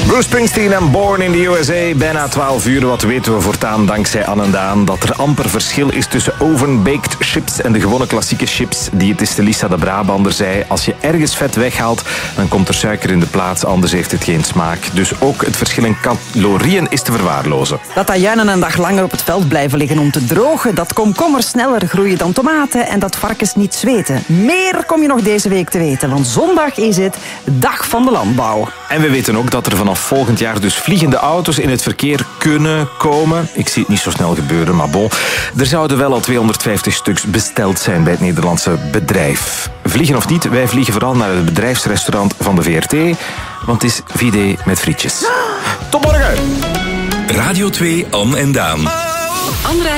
Bruce Springsteen en Born in the USA. Bijna 12 uur. Wat weten we voortaan dankzij Anne en Daan? Dat er amper verschil is tussen oven-baked chips en de gewone klassieke chips. Diëtiste Lisa de Brabander zei: als je ergens vet weghaalt, dan komt er suiker in de plaats, anders heeft het geen smaak. Dus ook het verschil in calorieën is te verwaarlozen. Dat ajuinen een dag langer op het veld blijven liggen om te drogen, dat komkommers sneller groeien dan tomaten en dat varkens niet zweten. Meer kom je nog deze week te weten, want zondag is het Dag van de Landbouw. En we weten ook dat er vanaf volgend jaar dus vliegende auto's in het verkeer kunnen komen. Ik zie het niet zo snel gebeuren, maar bon. Er zouden wel al 250 stuks besteld zijn bij het Nederlandse bedrijf. Vliegen of niet, wij vliegen vooral naar het bedrijfsrestaurant van de VRT, want het is Vide met frietjes. Tot morgen! Radio 2, Anne en Daan.